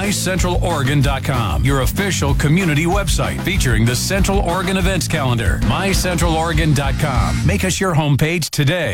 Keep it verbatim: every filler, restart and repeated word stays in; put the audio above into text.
my central oregon dot com, your official community website featuring the Central Oregon events calendar. my central oregon dot com. Make us your homepage today.